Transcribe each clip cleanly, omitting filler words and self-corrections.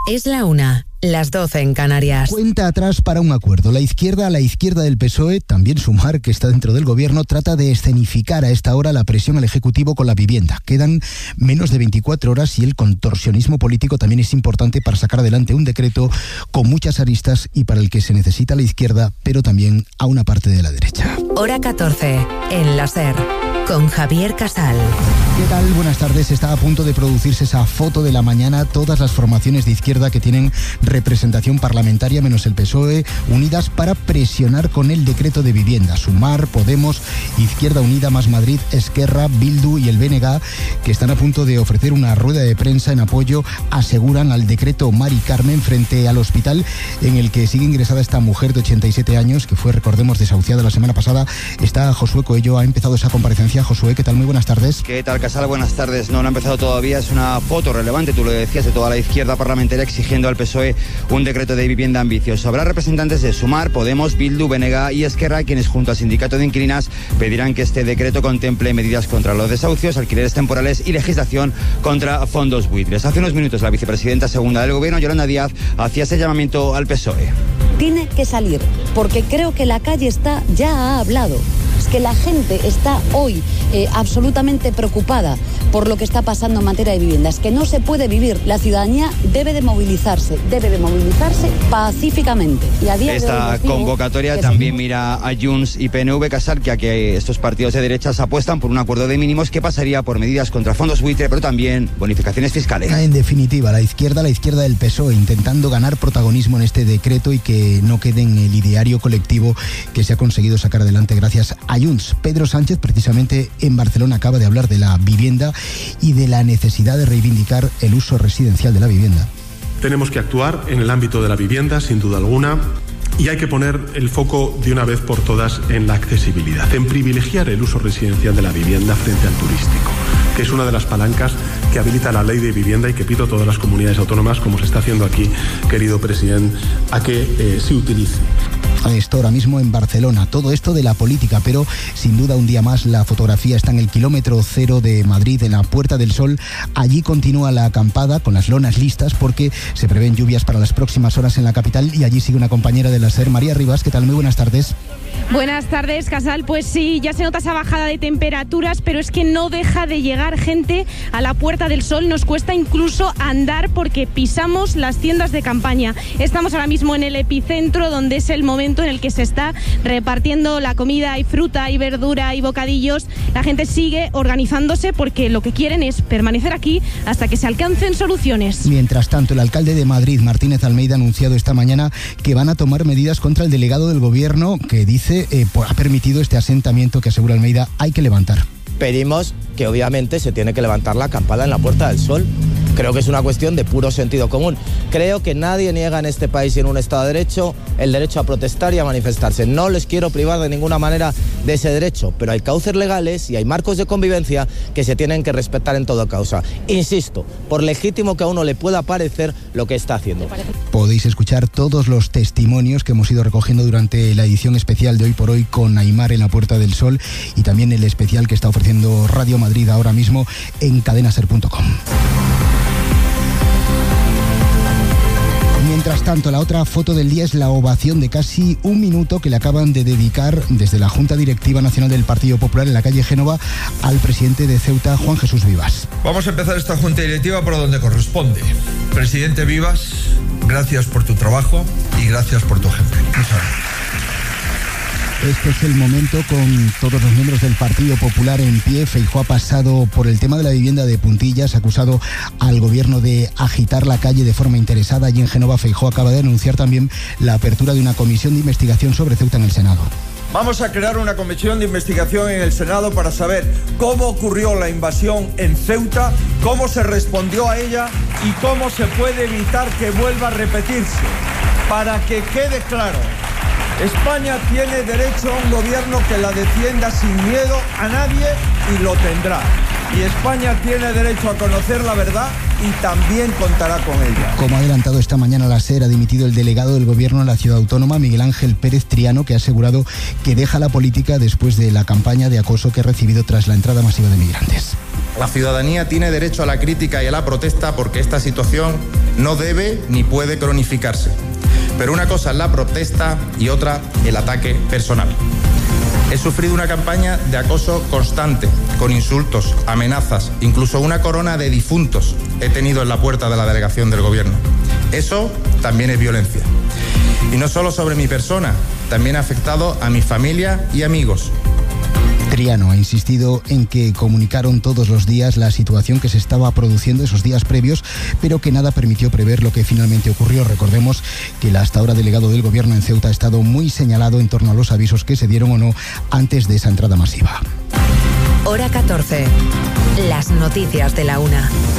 Es la 1, las 12 en Canarias. Cuenta atrás para un acuerdo. La izquierda del PSOE, también Sumar, que está dentro del gobierno, trata de escenificar a esta hora la presión al Ejecutivo con la vivienda. Quedan menos de 24 horas y el contorsionismo político también es importante para sacar adelante un decreto con muchas aristas y para el que se necesita a la izquierda, pero también a una parte de la derecha. Hora 14, en la SER, con Javier Casal. ¿Qué tal? Buenas tardes. Está a punto de producirse esa foto de la mañana. Todas las formaciones de izquierda que tienen representación parlamentaria, menos el PSOE, unidas para presionar con el decreto de vivienda. Sumar, Podemos, Izquierda Unida, Más Madrid, Esquerra, Bildu y el BNG, que están a punto de ofrecer una rueda de prensa en apoyo, aseguran, al decreto Mari Carmen frente al hospital en el que sigue ingresada esta mujer de 87 años, que fue, recordemos, desahuciada la semana pasada. Está Josué Coello, ha empezado esa comparecencia. Josué, ¿qué tal? Muy buenas tardes. ¿Qué tal, Casal? Buenas tardes. No ha empezado todavía. Es una foto relevante, tú lo decías, de toda la izquierda parlamentaria exigiendo al PSOE un decreto de vivienda ambicioso. Habrá representantes de Sumar, Podemos, Bildu, BNG y Esquerra, quienes junto al sindicato de inquilinas pedirán que este decreto contemple medidas contra los desahucios, alquileres temporales y legislación contra fondos buitres. Hace unos minutos la vicepresidenta segunda del gobierno, Yolanda Díaz, hacía ese llamamiento al PSOE. Tiene que salir, porque creo que la calle ya ha hablado. Es que la gente está hoy absolutamente preocupada por lo que está pasando en materia de vivienda. Es que no se puede vivir. La ciudadanía debe de movilizarse pacíficamente. Y a día Esta de hoy convocatoria también mira a Junts y PNV, Casal, que aquí estos partidos de derechas apuestan por un acuerdo de mínimos que pasaría por medidas contra fondos buitre, pero también bonificaciones fiscales. En definitiva, la izquierda del PSOE, intentando ganar protagonismo en este decreto y que no quede en el ideario colectivo que se ha conseguido sacar adelante gracias a Junts. Pedro Sánchez, precisamente en Barcelona, acaba de hablar de la vivienda y de la necesidad de reivindicar el uso residencial de la vivienda. Tenemos que actuar en el ámbito de la vivienda, sin duda alguna, y hay que poner el foco de una vez por todas en la accesibilidad, en privilegiar el uso residencial de la vivienda frente al turístico, que es una de las palancas que habilita la ley de vivienda y que pido a todas las comunidades autónomas, como se está haciendo aquí, querido presidente, a que se utilice. Esto ahora mismo en Barcelona, todo esto de la política, pero sin duda un día más la fotografía está en el kilómetro 0 de Madrid, en la Puerta del Sol. Allí continúa la acampada con las lonas listas porque se prevén lluvias para las próximas horas en la capital y allí sigue una compañera de la SER, María Rivas. ¿Qué tal? Muy buenas tardes. Buenas tardes, Casal. Pues sí, ya se nota esa bajada de temperaturas, pero es que no deja de llegar gente a la Puerta del Sol. Nos cuesta incluso andar porque pisamos las tiendas de campaña. Estamos ahora mismo en el epicentro, donde es el momento en el que se está repartiendo la comida y fruta y verdura y bocadillos. La gente sigue organizándose porque lo que quieren es permanecer aquí hasta que se alcancen soluciones. Mientras tanto, el alcalde de Madrid, Martínez Almeida, ha anunciado esta mañana que van a tomar medidas contra el delegado del gobierno que dice ha permitido este asentamiento que, asegura Almeida, hay que levantar. Pedimos que obviamente se tiene que levantar la acampada en la Puerta del Sol. Creo que es una cuestión de puro sentido común. Creo que nadie niega en este país y en un Estado de Derecho el derecho a protestar y a manifestarse. No les quiero privar de ninguna manera de ese derecho, pero hay cauces legales y hay marcos de convivencia que se tienen que respetar en toda causa. Insisto, por legítimo que a uno le pueda parecer lo que está haciendo. Podéis escuchar todos los testimonios que hemos ido recogiendo durante la edición especial de Hoy por Hoy con Aimar en la Puerta del Sol y también el especial que está ofreciendo Radio Madrid ahora mismo en cadenaser.com. Mientras tanto, la otra foto del día es la ovación de casi un minuto que le acaban de dedicar desde la Junta Directiva Nacional del Partido Popular en la calle Génova al presidente de Ceuta, Juan Jesús Vivas. Vamos a empezar esta Junta Directiva por donde corresponde. Presidente Vivas, gracias por tu trabajo y gracias por tu ejemplo. Muchas gracias. Este es el momento con todos los miembros del Partido Popular en pie. Feijóo ha pasado por el tema de la vivienda de puntillas, ha acusado al gobierno de agitar la calle de forma interesada. Allí en Génova, Feijóo acaba de anunciar también la apertura de una comisión de investigación sobre Ceuta en el Senado. Vamos a crear una comisión de investigación en el Senado para saber cómo ocurrió la invasión en Ceuta, cómo se respondió a ella y cómo se puede evitar que vuelva a repetirse. Para que quede claro, España tiene derecho a un gobierno que la defienda sin miedo a nadie y lo tendrá. Y España tiene derecho a conocer la verdad y también contará con ella. Como ha adelantado esta mañana la SER, ha dimitido el delegado del gobierno en la ciudad autónoma, Miguel Ángel Pérez Triano, que ha asegurado que deja la política después de la campaña de acoso que ha recibido tras la entrada masiva de migrantes. La ciudadanía tiene derecho a la crítica y a la protesta porque esta situación no debe ni puede cronificarse. Pero una cosa es la protesta y otra el ataque personal. He sufrido una campaña de acoso constante, con insultos, amenazas, incluso una corona de difuntos he tenido en la puerta de la delegación del Gobierno. Eso también es violencia. Y no solo sobre mi persona, también ha afectado a mi familia y amigos. Triano ha insistido en que comunicaron todos los días la situación que se estaba produciendo esos días previos, pero que nada permitió prever lo que finalmente ocurrió. Recordemos que el hasta ahora delegado del Gobierno en Ceuta ha estado muy señalado en torno a los avisos que se dieron o no antes de esa entrada masiva. Hora 14. Las noticias de la 1.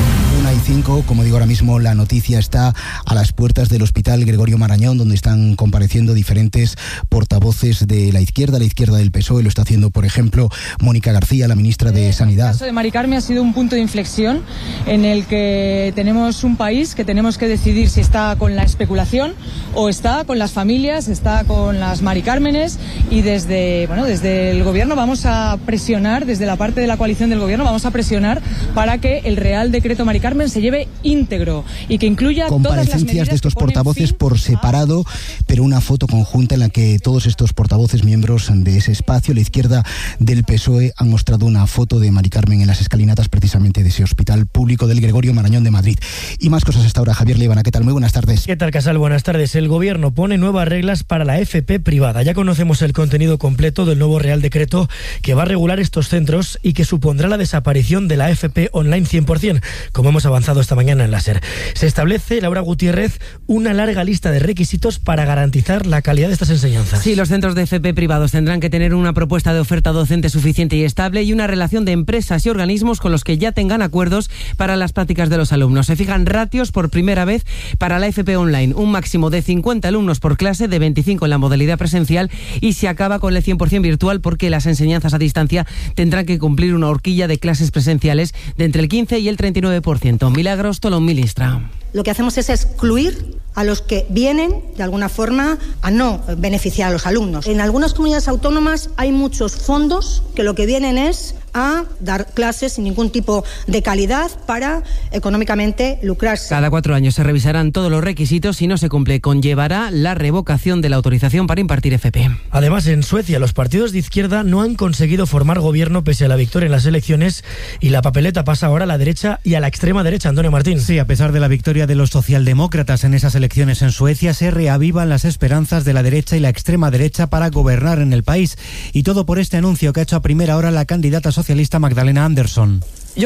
1:05, como digo ahora mismo, la noticia está a las puertas del Hospital Gregorio Marañón, donde están compareciendo diferentes portavoces de la izquierda del PSOE. Lo está haciendo, por ejemplo, Mónica García, la ministra de Sanidad. El caso de Mari Carmen ha sido un punto de inflexión en el que tenemos un país que tenemos que decidir si está con la especulación o está con las familias, está con las Mari Cármenes, y desde el Gobierno vamos a presionar, desde la parte de la coalición del Gobierno vamos a presionar para que el Real Decreto Mari Carmen se lleve íntegro y que incluya comparecencias de estos portavoces por separado, pero una foto conjunta en la que todos estos portavoces, miembros de ese espacio, la izquierda del PSOE, han mostrado una foto de Mari Carmen en las escalinatas precisamente de ese hospital público del Gregorio Marañón de Madrid. Y más cosas hasta ahora. Javier Leibana, ¿qué tal? Muy buenas tardes. ¿Qué tal, Casal? Buenas tardes. El Gobierno pone nuevas reglas para la FP privada. Ya conocemos el contenido completo del nuevo Real Decreto que va a regular estos centros y que supondrá la desaparición de la FP online 100%, como hemos avanzado esta mañana en la SER. Se establece, Laura Gutiérrez, una larga lista de requisitos para garantizar la calidad de estas enseñanzas. Sí, los centros de FP privados tendrán que tener una propuesta de oferta docente suficiente y estable y una relación de empresas y organismos con los que ya tengan acuerdos para las prácticas de los alumnos. Se fijan ratios por primera vez para la FP online, un máximo de 50 alumnos por clase, de 25 en la modalidad presencial, y se acaba con el 100% virtual porque las enseñanzas a distancia tendrán que cumplir una horquilla de clases presenciales de entre el 15 y el 39%. Milagros Tolón, ministra. Lo que hacemos es excluir a los que vienen, de alguna forma, a no beneficiar a los alumnos. En algunas comunidades autónomas hay muchos fondos que lo que vienen es a dar clases sin ningún tipo de calidad para económicamente lucrarse. Cada 4 años se revisarán todos los requisitos. Si no se cumple, conllevará la revocación de la autorización para impartir FP. Además, en Suecia, los partidos de izquierda no han conseguido formar gobierno pese a la victoria en las elecciones, y la papeleta pasa ahora a la derecha y a la extrema derecha. Antonio Martín. Sí, a pesar de la victoria de los socialdemócratas en esas elecciones en Suecia, se reavivan las esperanzas de la derecha y la extrema derecha para gobernar en el país. Y todo por este anuncio que ha hecho a primera hora la candidata socialista Magdalena Andersson.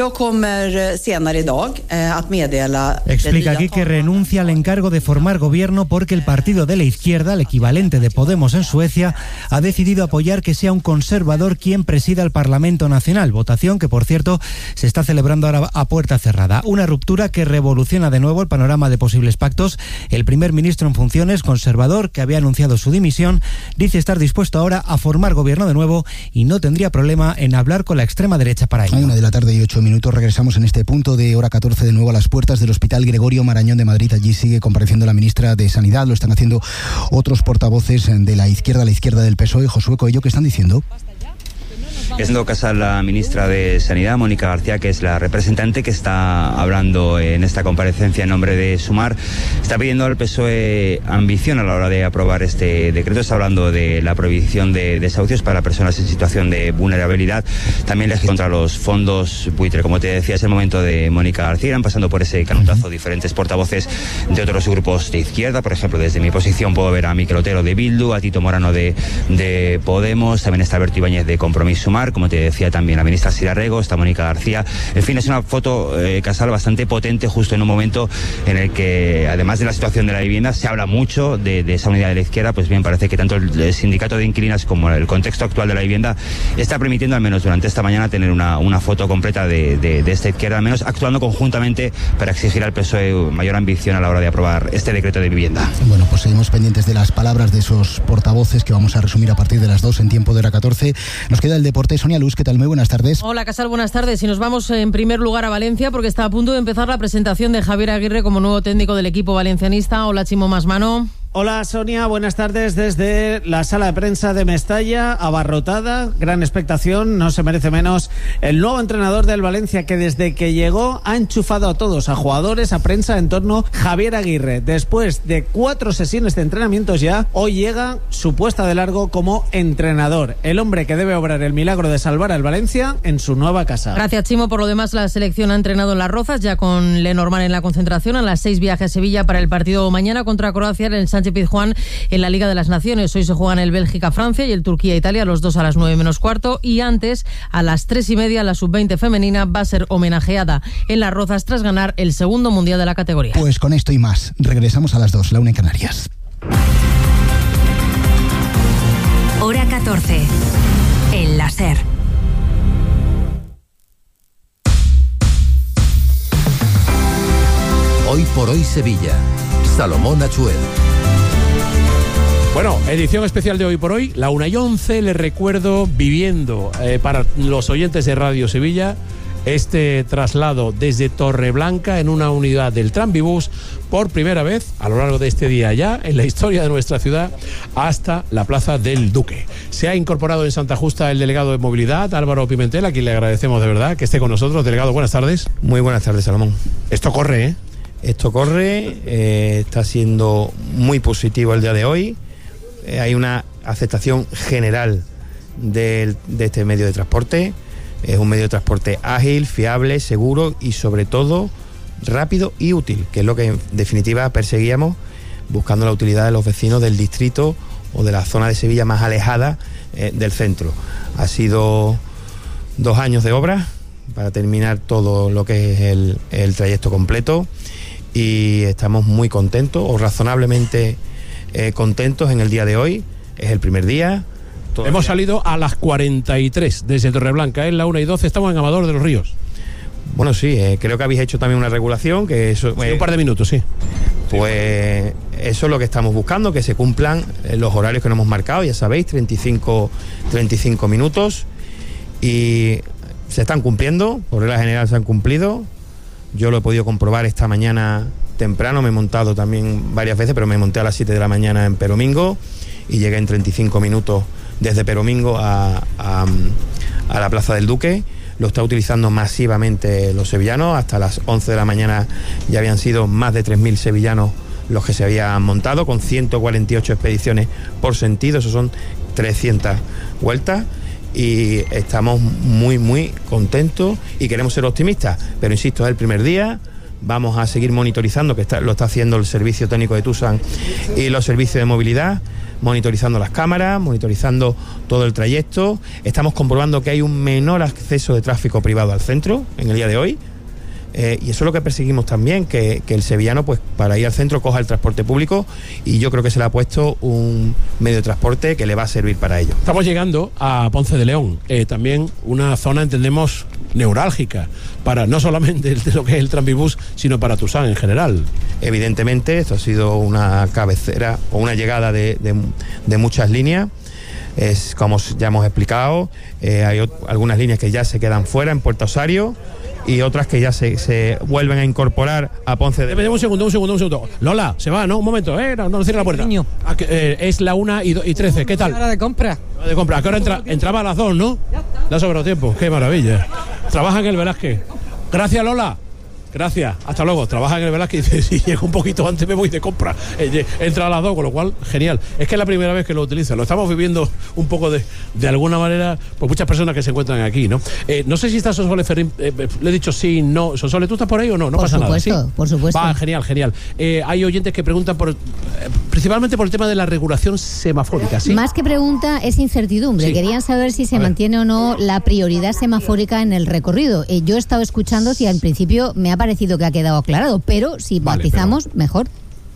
Explica aquí que renuncia al encargo de formar gobierno porque el partido de la izquierda, el equivalente de Podemos en Suecia, ha decidido apoyar que sea un conservador quien presida el Parlamento Nacional, votación que, por cierto, se está celebrando ahora a puerta cerrada. Una ruptura que revoluciona de nuevo el panorama de posibles pactos. El primer ministro en funciones, conservador, que había anunciado su dimisión, dice estar dispuesto ahora a formar gobierno de nuevo y no tendría problema en hablar con la extrema derecha para ello. 1:08 minutos. Regresamos en este punto de hora 14 de nuevo a las puertas del Hospital Gregorio Marañón de Madrid. Allí sigue compareciendo la ministra de Sanidad. Lo están haciendo otros portavoces de la izquierda del PSOE. Josué Coello, ¿qué están diciendo? Es en todo caso la ministra de Sanidad, Mónica García, que es la representante que está hablando en esta comparecencia en nombre de Sumar. Está pidiendo al PSOE ambición a la hora de aprobar este decreto. Está hablando de la prohibición de desahucios para personas en situación de vulnerabilidad. También contra los fondos buitre. Como te decía, es el momento de Mónica García. Irán pasando por ese canutazo diferentes portavoces de otros grupos de izquierda. Por ejemplo, desde mi posición puedo ver a Miquel Otero de Bildu, a Tito Morano de Podemos. También está Berto Ibáñez de Compromís Sumar. Como te decía, también la ministra Sira Rego, está Mónica García. En fin, es una foto, Casal, bastante potente, justo en un momento en el que, además de la situación de la vivienda, se habla mucho de esa unidad de la izquierda. Pues bien, parece que tanto el sindicato de inquilinas como el contexto actual de la vivienda está permitiendo, al menos durante esta mañana, tener una foto completa de esta izquierda, al menos actuando conjuntamente para exigir al PSOE mayor ambición a la hora de aprobar este decreto de vivienda. Bueno, pues seguimos pendientes de las palabras de esos portavoces que vamos a resumir a partir de las 2 en tiempo de hora 14. Nos queda el deporte. Sonia Luz, ¿qué tal? Muy buenas tardes. Hola, Casal, buenas tardes. Y nos vamos en primer lugar a Valencia porque está a punto de empezar la presentación de Javier Aguirre como nuevo técnico del equipo valencianista. Hola, Chimo Masmano. Hola Sonia, buenas tardes desde la sala de prensa de Mestalla, abarrotada, gran expectación, no se merece menos el nuevo entrenador del Valencia que desde que llegó ha enchufado a todos, a jugadores, a prensa en torno a Javier Aguirre. Después de 4 sesiones de entrenamientos ya, hoy llega su puesta de largo como entrenador, el hombre que debe obrar el milagro de salvar al Valencia en su nueva casa. Gracias Chimo, por lo demás la selección ha entrenado en Las Rozas, ya con Lenormand en la concentración, a las 6 viaje a Sevilla para el partido mañana contra Croacia en el Sánchez Pizjuán en la Liga de las Naciones. Hoy se juegan el Bélgica-Francia y el Turquía-Italia, los dos a las 9 menos cuarto, y antes a las 3:30 la sub-20 femenina va a ser homenajeada en Las Rozas tras ganar el segundo mundial de la categoría. Pues con esto y más, regresamos a las 2, la 1 en Canarias. Hora 14, en la SER. Hoy por hoy Sevilla. Salomón Achuel. Bueno, edición especial de Hoy por Hoy, la 1:11, les recuerdo, viviendo para los oyentes de Radio Sevilla, este traslado desde Torreblanca en una unidad del Tranvibús, por primera vez a lo largo de este día ya, en la historia de nuestra ciudad, hasta la Plaza del Duque. Se ha incorporado en Santa Justa el delegado de Movilidad, Álvaro Pimentel, a quien le agradecemos de verdad que esté con nosotros. Delegado, buenas tardes. Muy buenas tardes, Salomón. Esto corre, ¿eh? Esto corre, está siendo muy positivo el día de hoy. Hay una aceptación general de este medio de transporte. Es un medio de transporte ágil, fiable, seguro y sobre todo rápido y útil, que es lo que en definitiva perseguíamos, buscando la utilidad de los vecinos del distrito o de la zona de Sevilla más alejada del centro. Ha sido 2 años de obra para terminar todo lo que es el trayecto completo, y estamos muy contentos, o razonablemente contentos en el día de hoy. Es el primer día. Todavía. Hemos salido a las 43 desde Torreblanca, en la 1:12, estamos en Amador de los Ríos. Bueno, sí, creo que habéis hecho también una regulación, que eso... Sí, un par de minutos, sí. Pues eso es lo que estamos buscando, que se cumplan los horarios que nos hemos marcado, ya sabéis, 35 minutos, y se están cumpliendo, por regla general se han cumplido. Yo lo he podido comprobar esta mañana temprano, me he montado también varias veces, pero me monté a las 7 de la mañana en Peromingo y llegué en 35 minutos desde Peromingo a la Plaza del Duque. Lo está utilizando masivamente los sevillanos. Hasta las 11 de la mañana ya habían sido más de 3.000 sevillanos los que se habían montado, con 148 expediciones por sentido, eso son 300 vueltas. Y estamos muy, muy contentos y queremos ser optimistas, pero insisto, es el primer día. Vamos a seguir monitorizando, que lo está haciendo el servicio técnico de Tusan y los servicios de movilidad, monitorizando las cámaras, monitorizando todo el trayecto. Estamos comprobando que hay un menor acceso de tráfico privado al centro en el día de hoy. Y eso es lo que perseguimos también, que el sevillano, pues para ir al centro, coja el transporte público, y yo creo que se le ha puesto un medio de transporte que le va a servir para ello. Estamos llegando a Ponce de León, también una zona, entendemos, neurálgica, para no solamente de lo que es el Tranvibús, sino para Tusán en general. Evidentemente, esto ha sido una cabecera o una llegada de muchas líneas. Es como ya hemos explicado, hay algunas líneas que ya se quedan fuera en Puerto Osario, y otras que ya se vuelven a incorporar a Ponce de León. Un segundo. Lola, se va, ¿no? Un momento, no cierra la puerta. Es la 1:13, ¿qué tal? Hora de compra. ¿A qué hora entraba a las 2, no? Le ha sobrado tiempo, qué maravilla. Trabaja en el Velázquez. Gracias, Lola. Gracias, hasta luego. Trabaja en el Velázquez y dice, si llego un poquito antes me voy de compra. Entra a las 2, con lo cual, genial. Es que es la primera vez que lo utiliza. Lo estamos viviendo un poco de alguna manera, pues muchas personas que se encuentran aquí, ¿no? No sé si está Sonsoles Ferrín, le he dicho sí, no. Sonsoles, ¿tú estás por ahí o no? No pasa nada. ¿Sí? Por supuesto. Va, genial. Hay oyentes que preguntan principalmente por el tema de la regulación semafórica, ¿sí? Más que pregunta, es incertidumbre. Sí. Querían saber si se mantiene o no la prioridad semafórica en el recorrido. Yo he estado escuchando si al principio me ha parecido que ha quedado aclarado, pero si matizamos, mejor.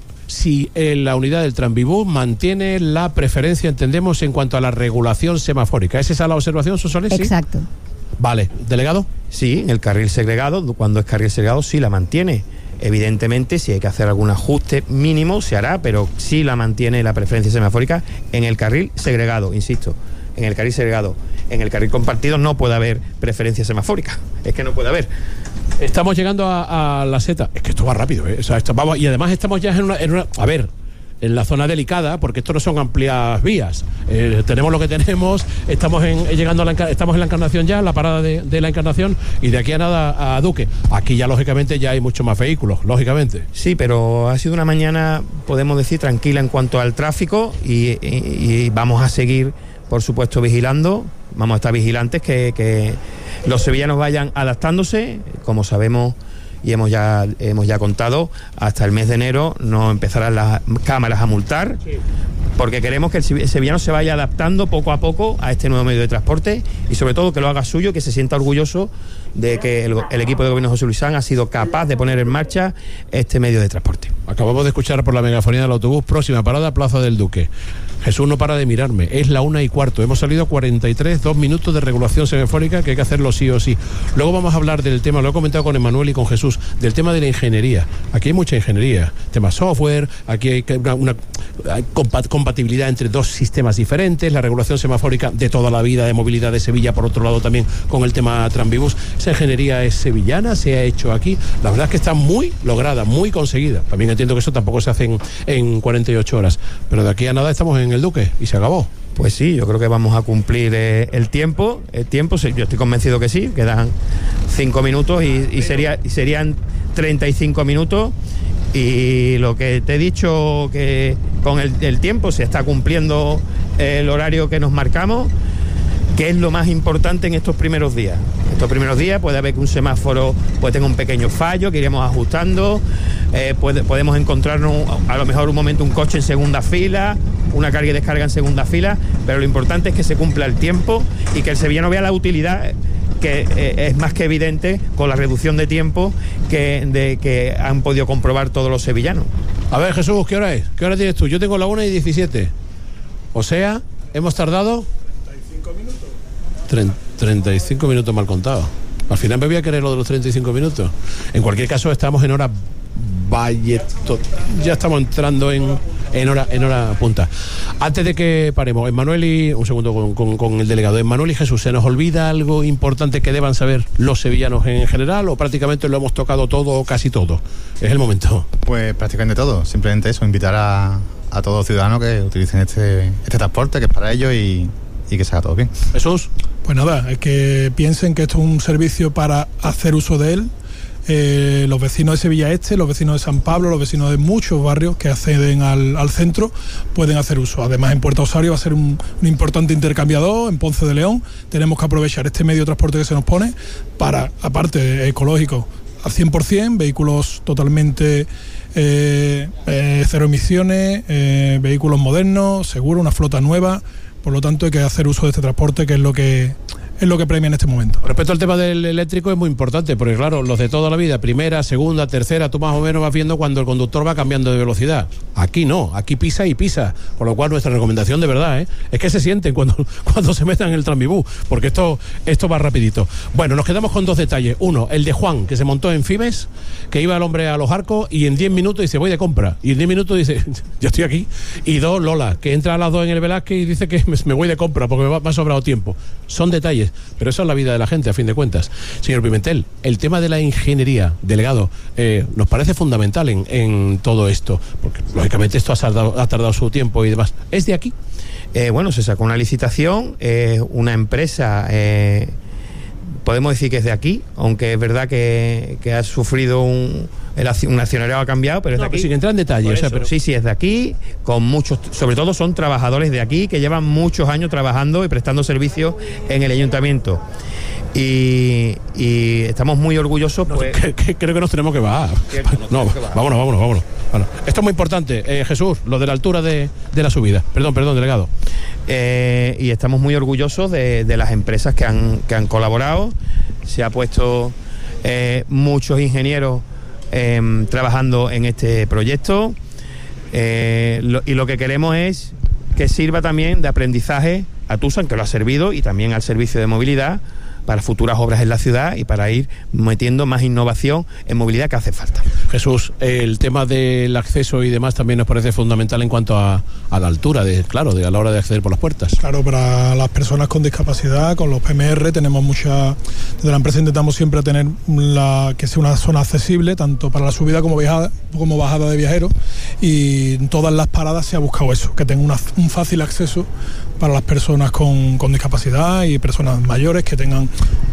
Si la unidad del Tranvibús mantiene la preferencia, entendemos, en cuanto a la regulación semafórica. ¿Es esa la observación, Sonsoles? Exacto. ¿Sí? Vale. ¿Delegado? Sí, el carril segregado, cuando es carril segregado, sí la mantiene. Evidentemente, si hay que hacer algún ajuste mínimo, se hará, pero sí la mantiene la preferencia semafórica en el carril segregado, insisto. En el carril segregado. En el carril compartido no puede haber preferencia semafórica. Es que no puede haber. Estamos llegando a la seta. Es que esto va rápido, ¿eh? O sea, vamos, y además estamos ya en una... A ver, en la zona delicada, porque esto no son amplias vías. Tenemos lo que tenemos, estamos en la Encarnación ya, en la parada de la Encarnación, y de aquí a nada a Duque. Aquí ya, lógicamente, ya hay muchos más vehículos, lógicamente. Sí, pero ha sido una mañana, podemos decir, tranquila en cuanto al tráfico y vamos a seguir, por supuesto, vigilando. Vamos a estar vigilantes que los sevillanos vayan adaptándose. Como sabemos y hemos ya contado, hasta el mes de enero no empezarán las cámaras a multar, porque queremos que el sevillano se vaya adaptando poco a poco a este nuevo medio de transporte y sobre todo que lo haga suyo, que se sienta orgulloso de que el equipo de gobierno José Luis Sanz ha sido capaz de poner en marcha este medio de transporte. Acabamos de escuchar por la megafonía del autobús, próxima parada, Plaza del Duque. Jesús no para de mirarme, es la 1:15, hemos salido 43, 2 minutos de regulación semafórica que hay que hacerlo sí o sí. Luego vamos a hablar del tema, lo he comentado con Emmanuel y con Jesús, del tema de la ingeniería. Aquí hay mucha ingeniería, tema software, aquí hay una compatibilidad entre dos sistemas diferentes, la regulación semafórica de toda la vida de movilidad de Sevilla, por otro lado también con el tema Tranvibus. Esa ingeniería es sevillana, se ha hecho aquí, la verdad es que está muy lograda, muy conseguida. También entiendo que eso tampoco se hace en 48 horas, pero de aquí a nada estamos en el Duque y se acabó. Pues sí, yo creo que vamos a cumplir el tiempo, yo estoy convencido que sí, quedan 5 minutos y serían 35 minutos. Y lo que te he dicho, que con el tiempo se está cumpliendo el horario que nos marcamos, que es lo más importante en estos primeros días. Estos primeros días puede haber que un semáforo tenga un pequeño fallo, que iremos ajustando, podemos encontrarnos a lo mejor un momento un coche en segunda fila, una carga y descarga en segunda fila, pero lo importante es que se cumpla el tiempo y que el sevillano vea la utilidad, que es más que evidente con la reducción de tiempo que han podido comprobar todos los sevillanos. A ver, Jesús, ¿qué hora es? ¿Qué hora tienes tú? Yo tengo la 1:17. O sea, hemos tardado 35 minutos mal contados. Al final me voy a querer lo de los 35 minutos. En cualquier caso, estamos en hora ya estamos entrando en hora punta. Antes de que paremos, Emmanuel y un segundo con el delegado, Emmanuel y Jesús, ¿se nos olvida algo importante que deban saber los sevillanos en general o prácticamente lo hemos tocado todo o casi todo? Es el momento. Pues prácticamente todo, simplemente eso, invitar a todos los ciudadanos que utilicen este transporte, que es para ellos y que se haga todo bien. Jesús. Pues nada, es que piensen que esto es un servicio para hacer uso de él. Los vecinos de Sevilla Este, los vecinos de San Pablo, los vecinos de muchos barrios que acceden al centro pueden hacer uso. Además, en Puerto Osario va a ser un importante intercambiador, en Ponce de León. Tenemos que aprovechar este medio de transporte que se nos pone para, aparte, ecológico al 100%, vehículos totalmente cero emisiones, vehículos modernos, seguros, una flota nueva. Por lo tanto, hay que hacer uso de este transporte, que es lo que premia en este momento. Respecto al tema del eléctrico, es muy importante, porque claro, los de toda la vida, primera, segunda, tercera, tú más o menos vas viendo cuando el conductor va cambiando de velocidad. Aquí no, aquí pisa y pisa, con lo cual nuestra recomendación de verdad es que se sienten cuando se metan en el Tranvibús, porque esto va rapidito. Bueno, nos quedamos con 2 detalles. Uno, el de Juan, que se montó en Fibes, que iba el hombre a los Arcos y en 10 minutos dice, voy de compra, y en 10 minutos dice, yo estoy aquí. Y 2, Lola, que entra a las 2 en el Velázquez y dice que me voy de compra porque me ha sobrado tiempo. Son detalles, pero eso es la vida de la gente, a fin de cuentas. Señor Pimentel, el tema de la ingeniería, delegado, nos parece fundamental en todo esto, porque lógicamente esto ha tardado su tiempo y demás. ¿Es de aquí? Bueno, se sacó una licitación, una empresa, podemos decir que es de aquí, aunque es verdad que ha sufrido un accionariado, ha cambiado, pero es de aquí. Sin entrar en detalle. Pero sí, es de aquí, con muchos, sobre todo son trabajadores de aquí que llevan muchos años trabajando y prestando servicios en el ayuntamiento. Y estamos muy orgullosos. Creo que nos tenemos que bajar. Vámonos. Bueno, esto es muy importante, Jesús, lo de la altura de la subida. Perdón, delegado. Y estamos muy orgullosos de las empresas que han colaborado. Se ha puesto muchos ingenieros trabajando en este proyecto, y lo que queremos es que sirva también de aprendizaje a Tusan, que lo ha servido, y también al servicio de movilidad, para futuras obras en la ciudad y para ir metiendo más innovación en movilidad que hace falta. Jesús, el tema del acceso y demás también nos parece fundamental en cuanto a la altura, a la hora de acceder por las puertas. Claro, para las personas con discapacidad, con los PMR, tenemos desde la empresa intentamos siempre tener que sea una zona accesible, tanto para la subida como bajada de viajeros, y en todas las paradas se ha buscado eso, que tenga un fácil acceso para las personas con discapacidad y personas mayores que tengan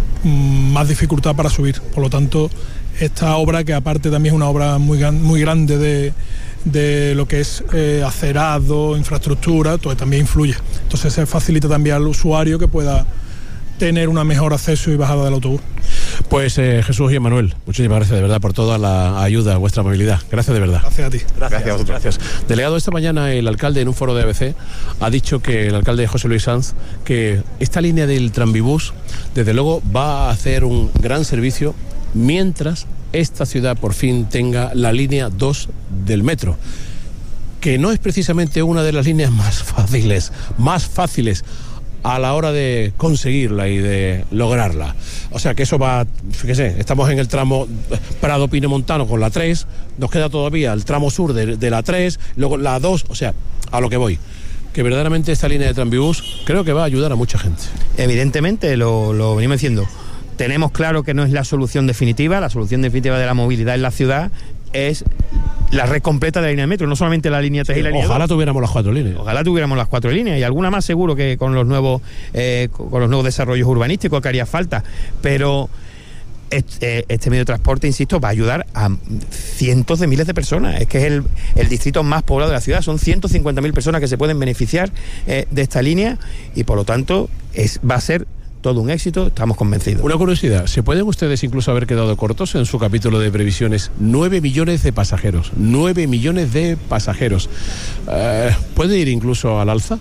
más dificultad para subir. Por lo tanto, esta obra, que aparte también es una obra muy grande de lo que es acerado, infraestructura, todo también influye. Entonces se facilita también al usuario que pueda tener un mejor acceso y bajada del autobús. Pues Jesús y Emanuel, muchísimas gracias de verdad por toda la ayuda a vuestra movilidad. Gracias de verdad. Gracias a ti. Gracias a vosotros. Gracias. Delegado, esta mañana el alcalde en un foro de ABC ha dicho que el alcalde José Luis Sanz, que esta línea del Tranvibús desde luego va a hacer un gran servicio mientras esta ciudad por fin tenga la línea 2 del metro, que no es precisamente una de las líneas más fáciles a la hora de conseguirla y de lograrla. O sea que eso va, fíjese, estamos en el tramo Prado-Pinomontano con la 3, nos queda todavía el tramo sur de la 3, luego la 2, o sea, a lo que voy, que verdaderamente esta línea de Tranvibús creo que va a ayudar a mucha gente. Evidentemente, lo venimos diciendo, tenemos claro que no es la solución definitiva de la movilidad en la ciudad es la red completa de la línea de metro, no solamente la línea 3 y la línea 2. Ojalá tuviéramos las 4 líneas. Ojalá tuviéramos las 4 líneas y alguna más seguro que con los nuevos desarrollos urbanísticos que haría falta, pero este medio de transporte, insisto, va a ayudar a cientos de miles de personas. Es que es el distrito más poblado de la ciudad, son 150.000 personas que se pueden beneficiar de esta línea y por lo tanto va a ser todo un éxito, estamos convencidos. Una curiosidad, ¿se pueden ustedes incluso haber quedado cortos en su capítulo de previsiones? 9 millones de pasajeros, 9 millones de pasajeros. ¿Puede ir incluso al alza?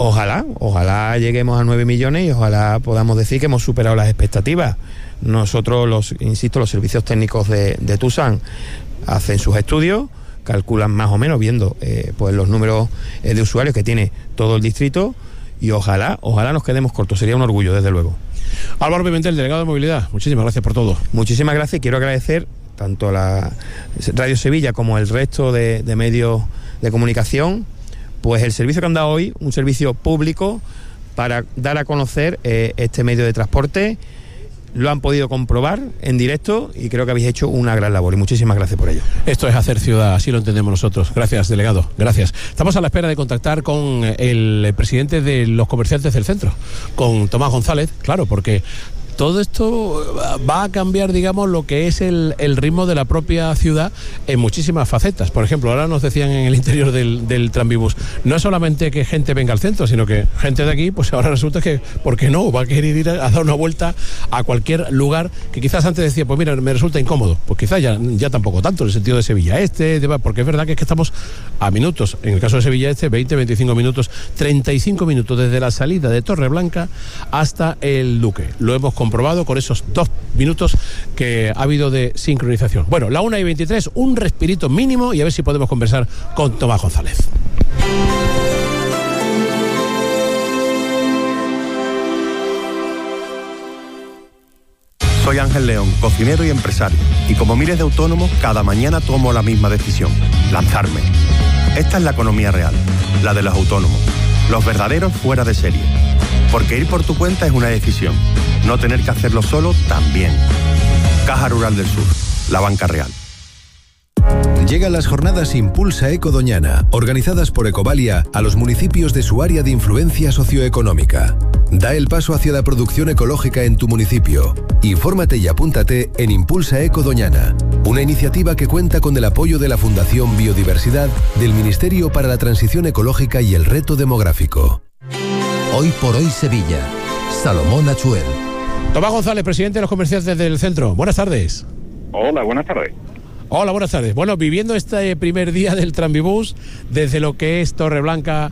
Ojalá lleguemos a 9 millones y ojalá podamos decir que hemos superado las expectativas. Nosotros, los servicios técnicos de Tusan hacen sus estudios, calculan más o menos viendo pues los números de usuarios que tiene todo el distrito. Y ojalá nos quedemos cortos, sería un orgullo, desde luego. Álvaro Pimentel, delegado de movilidad, muchísimas gracias por todo. Muchísimas gracias y quiero agradecer tanto a la Radio Sevilla como el resto de medios de comunicación, pues el servicio que han dado hoy, un servicio público para dar a conocer este medio de transporte. Lo han podido comprobar en directo y creo que habéis hecho una gran labor y muchísimas gracias por ello. Esto es hacer ciudad, así lo entendemos nosotros. Gracias, delegado, gracias. Estamos a la espera de contactar con el presidente de los comerciantes del centro, con Tomás González, claro, porque todo esto va a cambiar, digamos, lo que es el ritmo de la propia ciudad en muchísimas facetas. Por ejemplo, ahora nos decían en el interior del Tranvibús, no es solamente que gente venga al centro, sino que gente de aquí, pues ahora resulta que, ¿por qué no? Va a querer ir a dar una vuelta a cualquier lugar que quizás antes decía, pues mira, me resulta incómodo. Pues quizás ya tampoco tanto, en el sentido de Sevilla Este, porque es verdad que estamos a minutos, en el caso de Sevilla Este, 20, 25 minutos, 35 minutos desde la salida de Torreblanca hasta el Duque. Lo hemos comprobado con esos 2 minutos que ha habido de sincronización. Bueno, la 1:23, un respirito mínimo y a ver si podemos conversar con Tomás González. Soy Ángel León, cocinero y empresario, y como miles de autónomos, cada mañana tomo la misma decisión: lanzarme. Esta es la economía real, la de los autónomos, los verdaderos fuera de serie. Porque ir por tu cuenta es una decisión, no tener que hacerlo solo también. Caja Rural del Sur, la banca real. Llegan las jornadas Impulsa Eco Doñana, organizadas por Ecovalia a los municipios de su área de influencia socioeconómica. Da el paso hacia la producción ecológica en tu municipio. Infórmate y apúntate en Impulsa Eco Doñana, una iniciativa que cuenta con el apoyo de la Fundación Biodiversidad del Ministerio para la Transición Ecológica y el Reto Demográfico. Hoy por hoy Sevilla. Salomón Achuel. Tomás González, presidente de los comerciantes del centro. Buenas tardes. Hola, buenas tardes. Hola, buenas tardes. Bueno, viviendo este primer día del Tranvibús, desde lo que es Torreblanca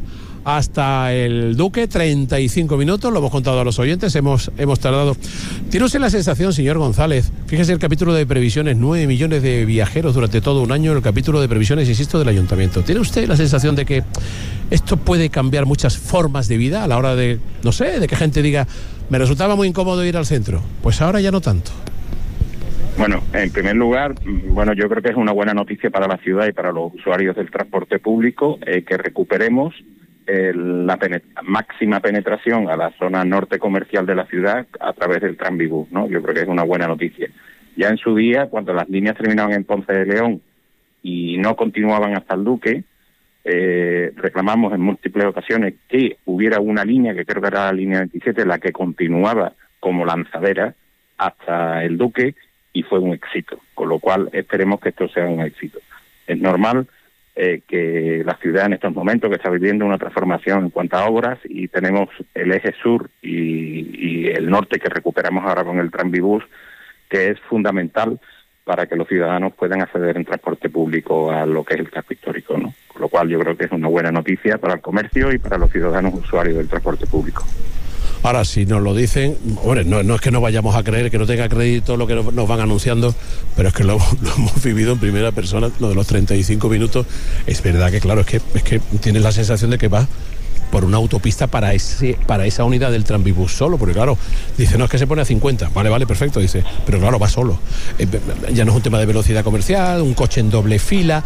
hasta el Duque, 35 minutos, lo hemos contado a los oyentes, hemos tardado. ¿Tiene usted la sensación, señor González? Fíjese el capítulo de previsiones, 9 millones de viajeros durante todo un año, el capítulo de previsiones, insisto, del Ayuntamiento. ¿Tiene usted la sensación de que esto puede cambiar muchas formas de vida a la hora de, no sé, de que gente diga, me resultaba muy incómodo ir al centro? Pues ahora ya no tanto. Bueno, en primer lugar, bueno, yo creo que es una buena noticia para la ciudad y para los usuarios del transporte público que recuperemos la máxima penetración a la zona norte comercial de la ciudad a través del Tranvibús, ¿no? Yo creo que es una buena noticia. Ya en su día, cuando las líneas terminaban en Ponce de León y no continuaban hasta el Duque, reclamamos en múltiples ocasiones que hubiera una línea, que creo que era la línea 27, la que continuaba como lanzadera hasta el Duque, y fue un éxito, con lo cual esperemos que esto sea un éxito. Es normal que la ciudad en estos momentos que está viviendo una transformación en cuanto a obras, y tenemos el eje sur y el norte que recuperamos ahora con el Tranvibús, que es fundamental para que los ciudadanos puedan acceder en transporte público a lo que es el casco histórico, ¿no? Con lo cual yo creo que es una buena noticia para el comercio y para los ciudadanos usuarios del transporte público. Ahora, si nos lo dicen, hombre, no es que no vayamos a creer, que no tenga crédito lo que nos van anunciando, pero es que lo hemos vivido en primera persona, lo de los 35 minutos. Es verdad que, claro, es que tienes la sensación de que va por una autopista para esa unidad del Tranvibús solo, porque claro, dice, no, es que se pone a 50, vale, perfecto, dice, pero claro, va solo. Ya no es un tema de velocidad comercial, un coche en doble fila,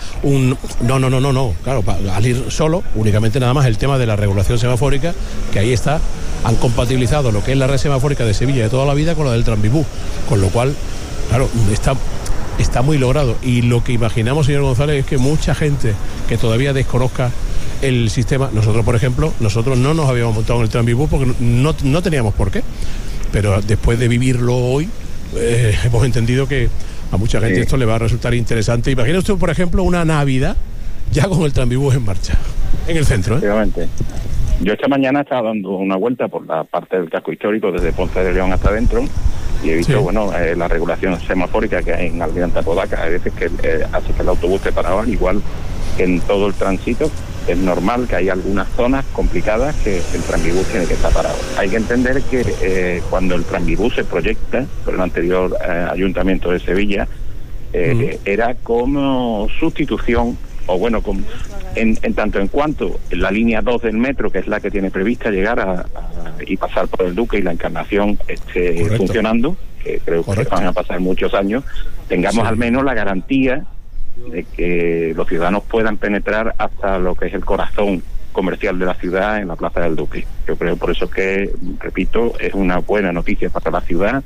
no, claro, al ir solo, únicamente nada más el tema de la regulación semafórica, que ahí está, han compatibilizado lo que es la red semafórica de Sevilla de toda la vida con la del Tranvibús, con lo cual, claro, está muy logrado. Y lo que imaginamos, señor González, es que mucha gente que todavía desconozca el sistema, nosotros por ejemplo, no nos habíamos montado en el Tranvibús porque no teníamos por qué, pero después de vivirlo hoy hemos entendido que a mucha gente esto le va a resultar interesante. Imagina usted, por ejemplo, una Navidad ya con el Tranvibús en marcha en el centro, Efectivamente. Yo esta mañana estaba dando una vuelta por la parte del casco histórico desde Ponce de León hasta adentro y he visto, la regulación semafórica que hay en Almirante Apodaca. Hay veces que hace que el autobús se paraba, igual que en todo el tránsito. Es normal que hay algunas zonas complicadas que el Tranvibús tiene que estar parado. Hay que entender que cuando el Tranvibús se proyecta por el anterior Ayuntamiento de Sevilla, era como sustitución, o bueno, en tanto en cuanto la línea 2 del metro, que es la que tiene prevista llegar y pasar por el Duque y la Encarnación esté funcionando, que creo que van a pasar muchos años, tengamos al menos la garantía de que los ciudadanos puedan penetrar hasta lo que es el corazón comercial de la ciudad en la Plaza del Duque. Yo creo por eso que, repito, es una buena noticia para la ciudad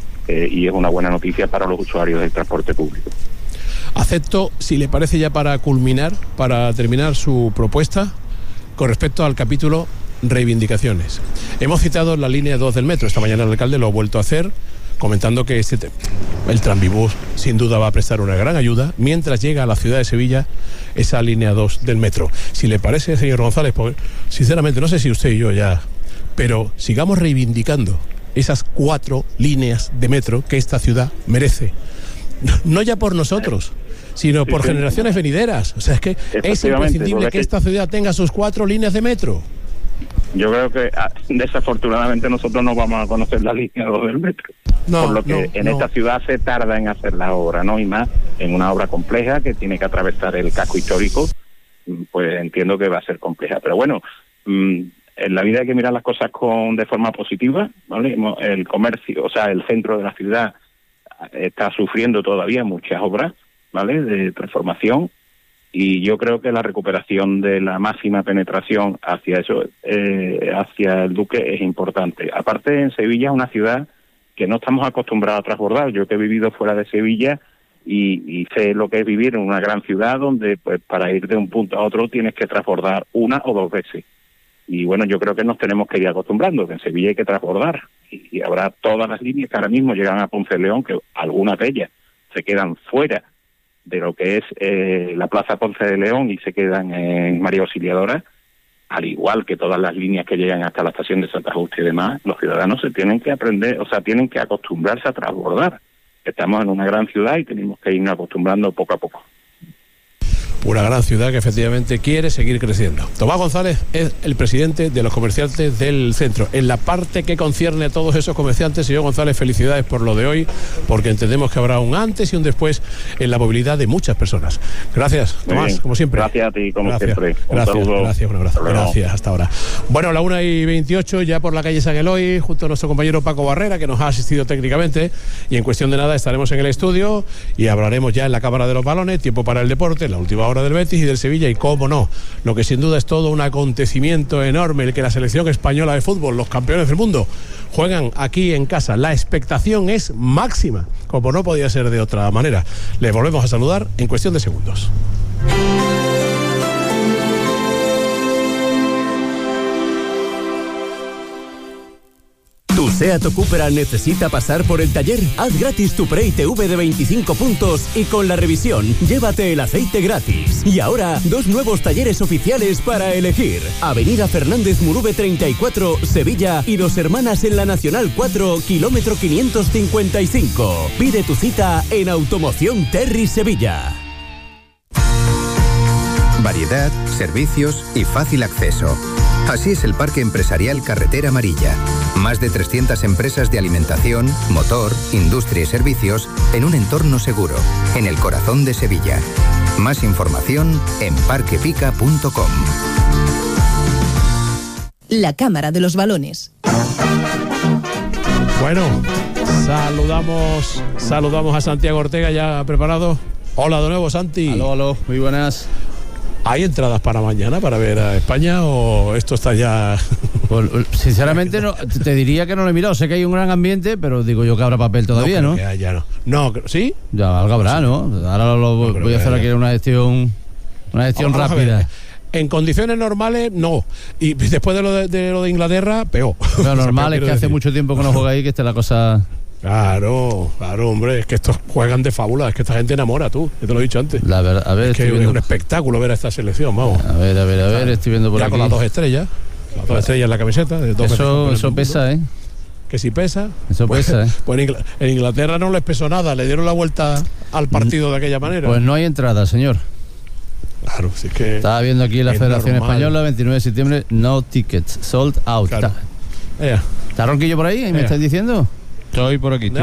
y es una buena noticia para los usuarios del transporte público. Acepto, si le parece, ya para terminar su propuesta con respecto al capítulo reivindicaciones. Hemos citado la línea 2 del metro, esta mañana el alcalde lo ha vuelto a hacer, comentando que el Tranvibús sin duda va a prestar una gran ayuda mientras llega a la ciudad de Sevilla esa línea 2 del metro. Si le parece, señor González, pues, sinceramente, no sé si usted y yo ya, pero sigamos reivindicando esas 4 líneas de metro que esta ciudad merece. No ya por nosotros, sino por generaciones venideras. O sea, es que es imprescindible que esta ciudad tenga sus 4 líneas de metro. Yo creo que desafortunadamente nosotros no vamos a conocer la línea 2 del metro. Por lo que en esta ciudad se tarda en hacer la obra, ¿no? Y más en una obra compleja que tiene que atravesar el casco histórico, pues entiendo que va a ser compleja. Pero bueno, en la vida hay que mirar las cosas de forma positiva, ¿vale? El comercio, o sea, el centro de la ciudad está sufriendo todavía muchas obras, ¿vale?, de transformación, y yo creo que la recuperación de la máxima penetración hacia hacia el Duque es importante. Aparte, en Sevilla es una ciudad que no estamos acostumbrados a transbordar. Yo que he vivido fuera de Sevilla y sé lo que es vivir en una gran ciudad donde, pues, para ir de un punto a otro tienes que transbordar 1 o 2 veces. Y bueno, yo creo que nos tenemos que ir acostumbrando, que en Sevilla hay que transbordar. Y habrá todas las líneas que ahora mismo llegan a Ponce de León, que algunas de ellas se quedan fuera de lo que es la Plaza Ponce de León y se quedan en María Auxiliadora, al igual que todas las líneas que llegan hasta la estación de Santa Justa y demás. Los ciudadanos se tienen que tienen que acostumbrarse a transbordar. Estamos en una gran ciudad y tenemos que irnos acostumbrando poco a poco. una gran ciudad que efectivamente quiere seguir creciendo. Tomás González es el presidente de los comerciantes del centro. En la parte que concierne a todos esos comerciantes, señor González, felicidades por lo de hoy, porque entendemos que habrá un antes y un después en la movilidad de muchas personas. Gracias, Tomás, como siempre. Gracias a ti, como siempre. Gracias, un abrazo. Gracias, hasta ahora. Bueno, la 1:28, ya por la calle San Eloy, junto a nuestro compañero Paco Barrera, que nos ha asistido técnicamente, y en cuestión de nada estaremos en el estudio y hablaremos ya en la Cámara de los Balones, tiempo para el deporte, la última hora del Betis y del Sevilla, y cómo no, lo que sin duda es todo un acontecimiento enorme, el que la selección española de fútbol, los campeones del mundo, juegan aquí en casa. La expectación es máxima, como no podía ser de otra manera. Les volvemos a saludar en cuestión de segundos. ¿Tu SEAT o Cupra necesita pasar por el taller? Haz gratis tu pre-ITV de 25 puntos y con la revisión, llévate el aceite gratis. Y ahora, 2 nuevos talleres oficiales para elegir. Avenida Fernández Murube 34, Sevilla, y Dos Hermanas en la Nacional 4, kilómetro 555. Pide tu cita en Automoción Terry Sevilla. Variedad, servicios y fácil acceso. Así es el Parque Empresarial Carretera Amarilla. Más de 300 empresas de alimentación, motor, industria y servicios en un entorno seguro, en el corazón de Sevilla. Más información en parquepica.com. La Cámara de los Balones. Bueno, saludamos a Santiago Ortega, ya preparado. Hola de nuevo, Santi. Aló, muy buenas. ¿Hay entradas para mañana para ver a España o esto está ya...? Pues, sinceramente no, te diría que no lo he mirado. Sé que hay un gran ambiente, pero digo yo que habrá papel todavía, ¿no? No, ¿sí? Ya algo habrá, ¿no? Ahora voy a hacer aquí una gestión rápida. En condiciones normales, no. Y después de lo de Inglaterra, peor. Lo normal es que hace mucho tiempo que no juega ahí, que esté la cosa... Claro, hombre, es que estos juegan de fábula, es que esta gente enamora, tú, ya te lo he dicho antes. La verdad, a ver, es que es un espectáculo ver a esta selección, vamos. A ver, estoy viendo por ya aquí. Con las 2 estrellas, en la camiseta. Eso pesa, ¿eh? Que si pesa. Eso pesa, ¿eh? Pues en Inglaterra no les pesó nada, le dieron la vuelta al partido de aquella manera. Pues no hay entrada, señor. Claro, sí que... Estaba viendo aquí la Federación Española, 29 de septiembre, no tickets, sold out. Claro. ¿Está Ronquillo por ahí? ¿Me estás diciendo? Estoy por aquí.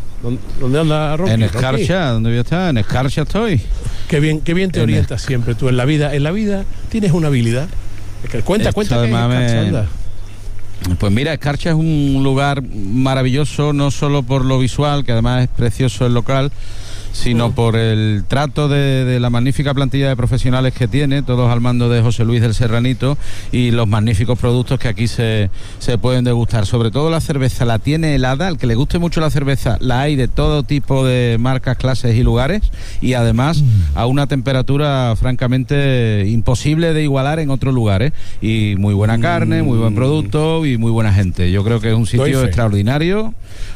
¿Dónde anda Ronqui? En Escarcha, ¿dónde voy a estar? En Escarcha estoy. Qué bien te orientas siempre tú en la vida. En la vida tienes una habilidad. Cuenta que Escarcha anda. Pues mira, Escarcha es un lugar maravilloso, no solo por lo visual, que además es precioso el local, sino por el trato de la magnífica plantilla de profesionales que tiene, todos al mando de José Luis del Serranito, y los magníficos productos que aquí se pueden degustar. Sobre todo la cerveza la tiene helada, al que le guste mucho la cerveza, la hay de todo tipo de marcas, clases y lugares, y además a una temperatura francamente imposible de igualar en otros lugares, y muy buena carne, muy buen producto y muy buena gente. Yo creo que es un sitio extraordinario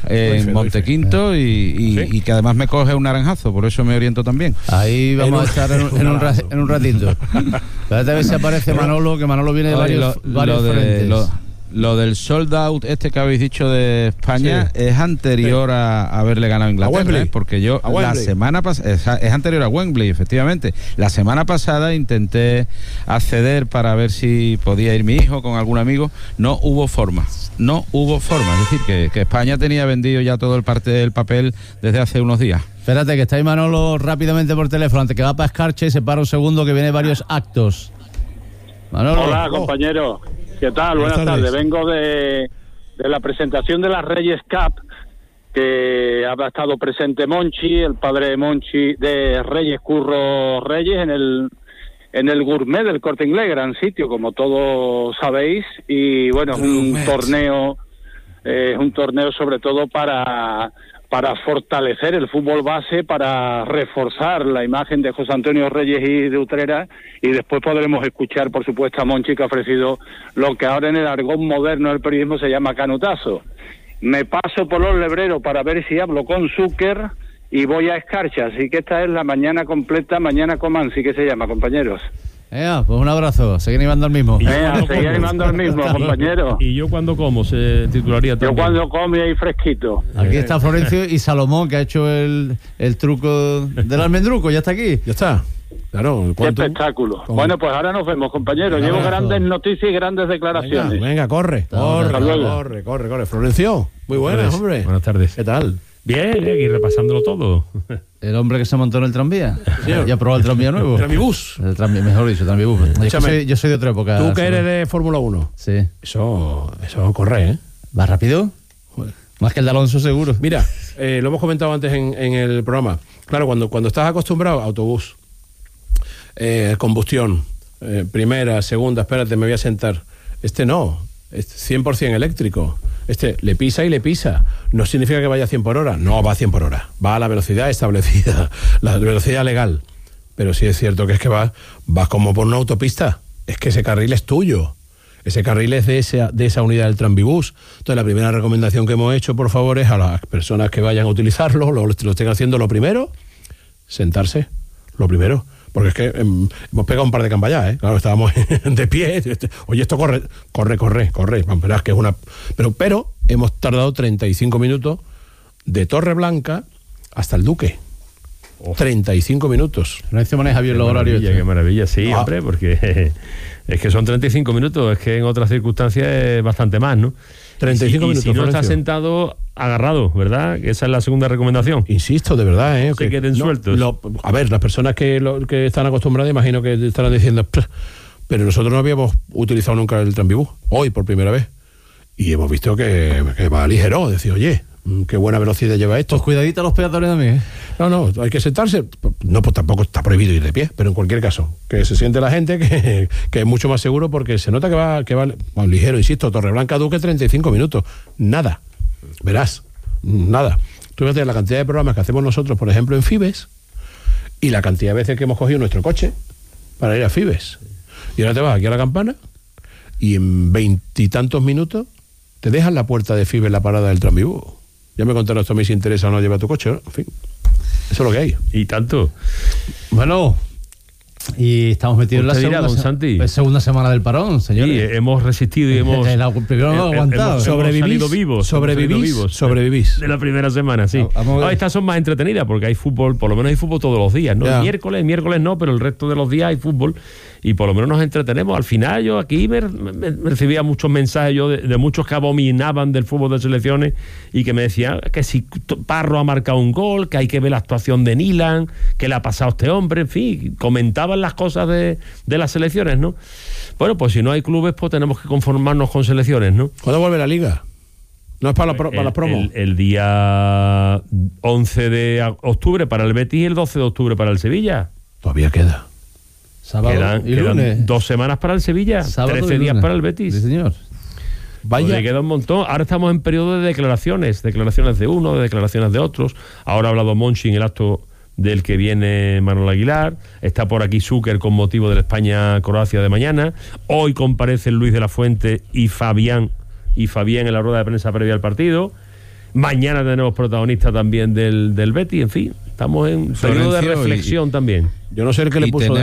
en Montequinto y que además me coge un naranjazo, por eso me oriento también. Ahí vamos a estar en un ratito. Espérate a ver si aparece Manolo, que Manolo viene de varios frentes. Lo del sold out que habéis dicho de España es anterior a haberle ganado a Inglaterra, porque yo la semana pasada, es anterior a Wembley, efectivamente. La semana pasada intenté acceder para ver si podía ir mi hijo con algún amigo, no hubo forma, es decir, que España tenía vendido ya todo el papel desde hace unos días. Espérate, que está ahí Manolo rápidamente por teléfono, antes que va para Escarcha y se para un segundo, que viene varios actos. Manolo. Hola, compañero. ¿Qué tal? Buenas tardes. Vengo de la presentación de las Reyes Cup, que ha estado presente Monchi, el padre de Monchi, de Reyes, Curro Reyes, en el Gourmet del Corte Inglés, gran sitio, como todos sabéis, y bueno, es un torneo sobre todo para fortalecer el fútbol base, para reforzar la imagen de José Antonio Reyes y de Utrera, y después podremos escuchar, por supuesto, a Monchi, que ha ofrecido lo que ahora en el argón moderno del periodismo se llama canutazo. Me paso por los lebreros para ver si hablo con Zucker y voy a Escarcha, así que esta es la mañana completa, mañana Comansi, que se llama, compañeros. Pues un abrazo, seguir animando al mismo. Seguir animando al mismo, compañero. ¿Y yo cuando como? Se titularía también. Yo cuando como y ahí fresquito. Aquí está Florencio y Salomón, que ha hecho el truco del almendruco, ya está aquí. Ya está. Claro, qué espectáculo. Bueno, pues ahora nos vemos, compañeros. Llevo grandes noticias y grandes declaraciones. Venga, corre. Florencio, muy buenas, hombre. Buenas tardes. ¿Qué tal? Bien, aquí repasándolo todo. El hombre que se montó en el tranvía. ¿Ya probó el tranvía nuevo? Tranvibús. Mejor dicho, tranvibús. Yo soy de otra época. Tú que eres de Fórmula 1. Sí. Eso corre, ¿eh? ¿Va rápido? Joder. Más que el de Alonso, seguro. Mira, lo hemos comentado antes en el programa. Claro, cuando estás acostumbrado a autobús, combustión, primera, segunda, espérate, me voy a sentar. No, es 100% eléctrico. Le pisa y le pisa. No significa que vaya a 100 por hora. No va a 100 por hora. Va a la velocidad establecida, la velocidad legal. Pero sí es cierto que es que vas como por una autopista. Es que ese carril es tuyo. Ese carril es de esa unidad del Tranvibús. Entonces, la primera recomendación que hemos hecho, por favor, es a las personas que vayan a utilizarlo, lo estén haciendo, lo primero, sentarse. Lo primero. Porque es que hemos pegado un par de cambayas, ¿eh? Claro, estábamos de pie. Oye, esto corre. Verás que es una... Pero hemos tardado 35 minutos de Torreblanca hasta el Duque. 35 minutos. No se maneja bien los horarios. Qué maravilla, sí, hombre, porque es que son 35 minutos, es que en otras circunstancias es bastante más, ¿no? 35 minutos. Si no estás sentado, agarrado, ¿verdad? Esa es la segunda recomendación. Insisto, de verdad, ¿eh? No se queden sueltos. A ver, las personas que están acostumbradas, imagino que estarán diciendo, pero nosotros no habíamos utilizado nunca el Tranvibús, hoy por primera vez. Y hemos visto que va ligero, decir, oye, qué buena velocidad lleva esto. Pues cuidadito a los peatones también, ¿eh? No, hay que sentarse. No, pues tampoco está prohibido ir de pie, pero en cualquier caso, que se siente la gente que es mucho más seguro, porque se nota que va ligero, insisto. Torreblanca Duque 35 minutos. Nada. Verás. Nada. Tú fíjate la cantidad de programas que hacemos nosotros, por ejemplo, en Fibes, y la cantidad de veces que hemos cogido nuestro coche para ir a Fibes. Y ahora te vas aquí a La Campana y en 20 y tantos minutos te dejan la puerta de Fibes, la parada del Tranvibús. Ya me contaron esto a mí si interesa o no llevar tu coche, ¿no? En fin, eso es lo que hay. Y tanto. Bueno, y estamos metidos en la segunda semana del parón, señores. Sí, hemos resistido y hemos... Primero hemos aguantado. Sobrevivís. De la primera semana, sí. Estas son más entretenidas porque hay fútbol, por lo menos hay fútbol todos los días, ¿no? Miércoles no, pero el resto de los días hay fútbol y por lo menos nos entretenemos. Al final yo aquí me recibía muchos mensajes de muchos que abominaban del fútbol de selecciones y que me decían que si Parro ha marcado un gol, que hay que ver la actuación de Nilan, que le ha pasado a este hombre, en fin, comentaban las cosas de las selecciones, ¿no? Bueno, pues si no hay clubes, pues tenemos que conformarnos con selecciones, ¿no? ¿Cuándo vuelve la Liga? No es para la promo. El día 11 de octubre para el Betis y el 12 de octubre para el Sevilla. Todavía queda. Sábado y lunes. Quedan 2 semanas para el Sevilla, sábado 13 días para el Betis. Sí, señor. Vaya. Queda un montón. Ahora estamos en periodo de declaraciones de uno, de declaraciones de otros. Ahora ha hablado Monchi en el acto del que viene Manuel Aguilar. Está por aquí Zúcar con motivo de la España-Croacia de mañana. Hoy comparecen Luis de la Fuente y Fabián en la rueda de prensa previa al partido. Mañana tenemos protagonistas también del Betis. En fin, estamos en periodo de reflexión también. Yo no sé el que le puso.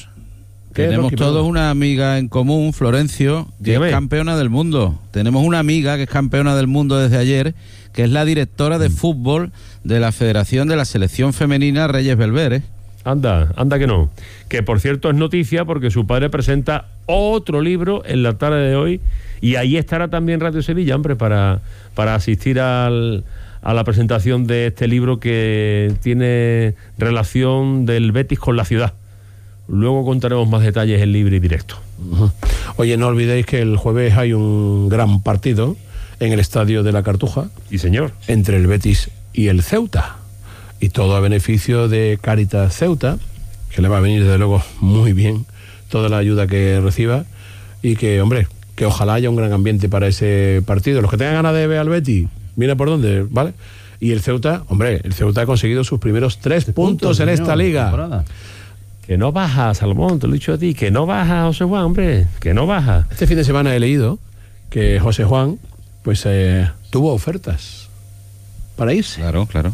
Tenemos todos una amiga en común, Florencio, que es campeona del mundo. Tenemos una amiga que es campeona del mundo desde ayer, que es la directora de fútbol de la Federación de la Selección Femenina Reyes Belver. Anda que no. Que por cierto es noticia porque su padre presenta otro libro en la tarde de hoy y ahí estará también Radio Sevilla, hombre, para asistir a la presentación de este libro que tiene relación del Betis con la ciudad. Luego contaremos más detalles en libre y directo. Oye, no olvidéis que el jueves hay un gran partido en el Estadio de la Cartuja. Sí, señor. Entre el Betis y el Ceuta. Y todo a beneficio de Cáritas Ceuta, que le va a venir desde luego muy bien toda la ayuda que reciba. Y que, hombre, que ojalá haya un gran ambiente para ese partido. Los que tengan ganas de ver al Betis, mira por dónde, ¿vale? Y el Ceuta, hombre, el Ceuta ha conseguido sus primeros 3 puntos en esta liga. Temporada. Que no baja, Salomón, te lo he dicho a ti, que no baja José Juan, hombre, que no baja. Este fin de semana he leído que José Juan, pues tuvo ofertas para irse. Claro.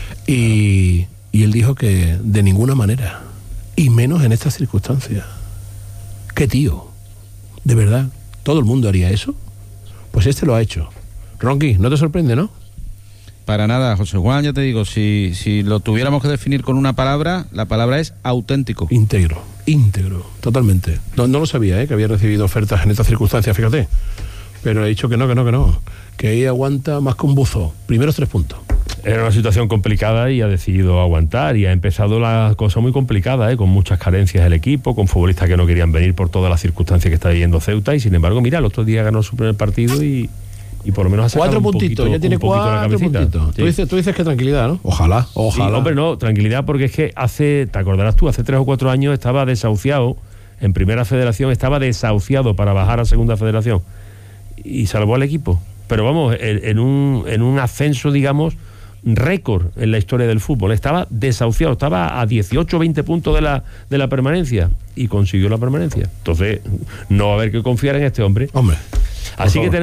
Y él dijo que de ninguna manera, y menos en estas circunstancias. ¿Qué tío? ¿De verdad? ¿Todo el mundo haría eso? Pues este lo ha hecho. Ronqui, ¿no te sorprende, no? Para nada, José Juan, ya te digo, si lo tuviéramos que definir con una palabra, la palabra es auténtico. Íntegro, totalmente. No lo sabía, que había recibido ofertas en estas circunstancias, fíjate. Pero he dicho que no. Que ahí aguanta más que un buzo. Primeros 3 puntos. Era una situación complicada y ha decidido aguantar, y ha empezado la cosa muy complicada, con muchas carencias el equipo, con futbolistas que no querían venir por todas las circunstancias que está viviendo Ceuta, y sin embargo, mira, el otro día ganó su primer partido y por lo menos ha sacado 4 puntitos, ya tiene 4 puntitos. Sí. Tú dices que tranquilidad, ¿no? Ojalá. Sí, hombre, no, tranquilidad, porque es que te acordarás tú, hace 3 o 4 años estaba desahuciado, en Primera Federación estaba desahuciado para bajar a Segunda Federación, y salvó al equipo. Pero vamos, en un ascenso, digamos, récord en la historia del fútbol. Estaba desahuciado, estaba a 18 o 20 puntos de la permanencia, y consiguió la permanencia. Entonces, no va a haber que confiar en este hombre. Así que tenemos